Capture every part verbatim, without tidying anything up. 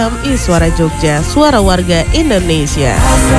Ih, suara Jogja, suara warga Indonesia.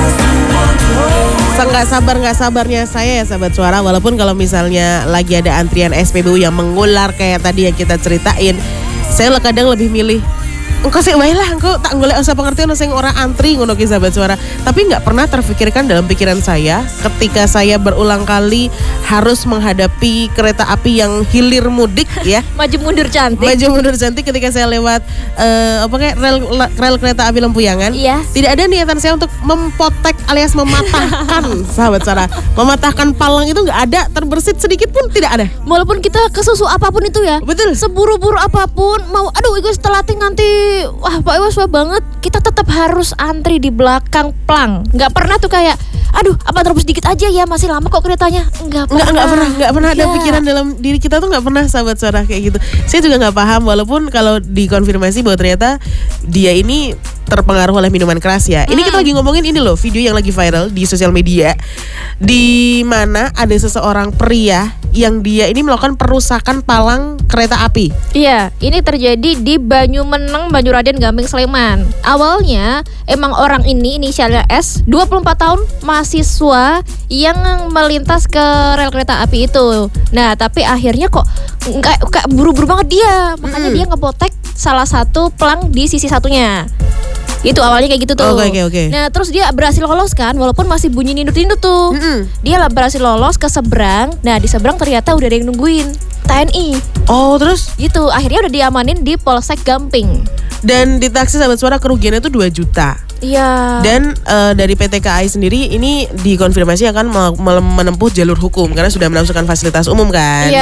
Nggak sabar nggak sabarnya saya ya sahabat suara. Walaupun kalau misalnya lagi ada antrian S P B U yang mengular kayak tadi yang kita ceritain, saya kadang lebih milih engkau sih wae lah, engkau tak golek usah pengertian sing ora antri ngono ki sahabat suara. Tapi nggak pernah terfikirkan dalam pikiran saya ketika saya berulang kali harus menghadapi kereta api yang hilir mudik ya. Maju mundur cantik. Maju mundur cantik ketika saya lewat uh, apa kayak rel, rel kereta api Lempuyangan. Iya. Tidak ada niatan saya untuk mempotek alias mematahkan sahabat suara. Mematahkan palang itu nggak ada, terbersit sedikit pun tidak ada. Walaupun kita kesusu apapun itu ya. Betul. Seburu-buru apapun, mau aduh itu telatih nanti. Wah Pak Iwas wah banget. Kita tetap harus antri di belakang plang. Nggak pernah tuh kayak aduh apa terus dikit aja ya, masih lama kok keretanya. Nggak pernah. Nggak, nggak pernah, nggak pernah ada Ya. pikiran dalam diri kita tuh nggak pernah sahabat suara kayak gitu. Saya juga nggak paham, walaupun kalau dikonfirmasi bahwa ternyata dia ini terpengaruh oleh minuman keras ya. Ini kita lagi ngomongin ini loh, video yang lagi viral di sosial media, di mana ada seseorang pria yang dia ini melakukan perusakan palang kereta api. Iya, ini terjadi di Banyumeneng, Banyuraden, Gamping, Sleman. Awalnya emang orang ini inisialnya S, dua puluh empat tahun, mahasiswa yang melintas ke rel kereta api itu. Nah, tapi akhirnya kok kayak kayak buru-buru banget dia, makanya Mm. dia ngepotek salah satu pelang di sisi satunya. Itu awalnya kayak gitu tuh. Oke, oke, oke. Nah, terus dia berhasil lolos kan, walaupun masih bunyi nindut-nindut tuh. Mm-mm. Dia lah berhasil lolos ke seberang. Nah, di seberang ternyata udah ada yang nungguin T N I. Oh terus? Gitu, akhirnya udah diamanin di Polsek Gamping. Dan di taksi sahabat suara kerugiannya itu dua juta. Iya. Dan uh, dari P T K A I sendiri ini dikonfirmasi akan me- me- menempuh jalur hukum karena sudah melaksanakan fasilitas umum kan. Iya.